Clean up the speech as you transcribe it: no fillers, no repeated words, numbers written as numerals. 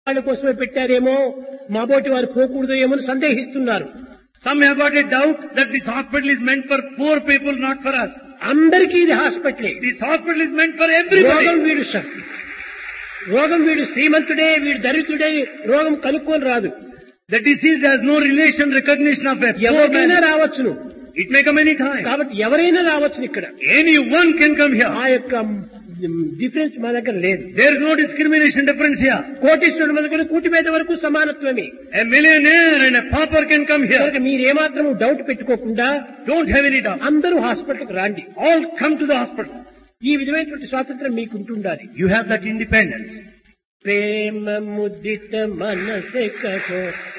వాళ్ళ కోసమే పెట్టారేమో మాబోటి వారు పోకూడదు ఏమో అని సందేహిస్తున్నారు. Some have got a doubt that this hospital is meant for poor people, not for us. అందరికీ ఇది హాస్పిటలే. This hospital is meant for రోగం everybody. వీడు శ్రీమంతుడే వీడు దరిద్రుడే రోగం కనుక్కొని రాదు. The disease has no relation, recognition of a poor ఎవరికైనా man. రావచ్చును. It may come any time. కాబట్టి ఎవరైనా రావచ్చును. ఇక్కడ Anyone can come ఆ here. యొక్క డిఫరెన్స్ మా దగ్గర లేదు. There is no discrimination difference here. కోటీశ్వరుడు మొదలుకొని కూటి మీద వరకు సమానత్వమే. A millionaire and a pauper can come here. కనుక మీరేమాత్రం డౌట్ పెట్టుకోకుండా Don't have any doubt. అందరూ హాస్పిటల్కి రాండి. All come to the hospital. ఈ విధమైనటువంటి స్వాతంత్రం మీకు ఉంటుండాలి. You have that independence. ప్రేమ ముదిత మనసే కహో